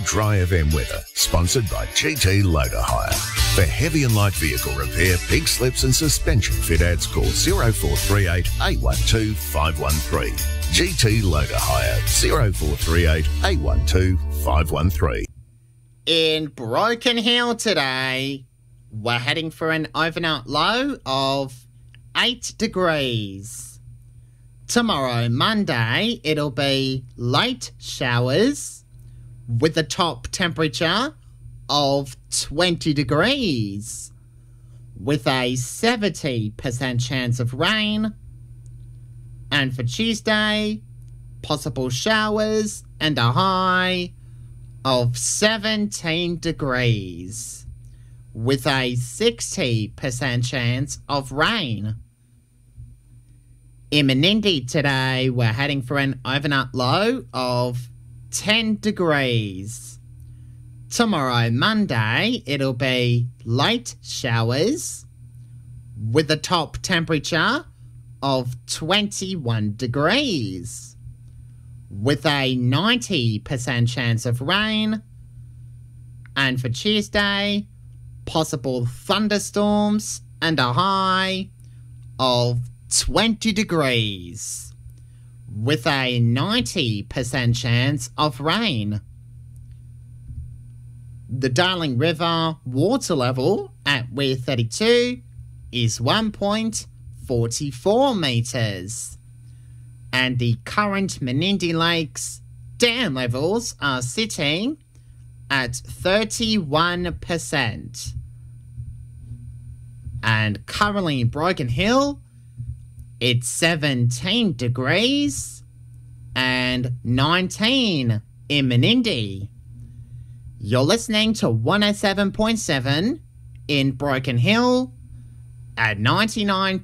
Dry FM weather, sponsored by GT Loader Hire. For heavy and light vehicle repair, pig slips and suspension fit outs, call 0438 812 513. GT Loader Hire, 0438 812 513. In Broken Hill today, we're heading for an overnight low of 8 degrees. Tomorrow, Monday, it'll be light showers with a top temperature of 20 degrees with a 70% chance of rain. And for Tuesday, possible showers and a high of 17 degrees with a 60% chance of rain. In Menindee today, we're heading for an overnight low of 10 degrees. Tomorrow, Monday, it'll be light showers with a top temperature of 21 degrees with a 90% chance of rain. And for Tuesday, possible thunderstorms and a high of 20 degrees with a 90% chance of rain. The Darling River water level at Weir 32 is 1.44 metres. And the current Menindee Lakes dam levels are sitting at 31%. And currently in Broken Hill, it's 17 degrees and 19 in Menindee. You're listening to 107.7 in Broken Hill at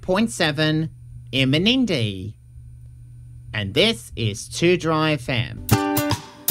99.7 in Menindee. And this is 2 Dry FM.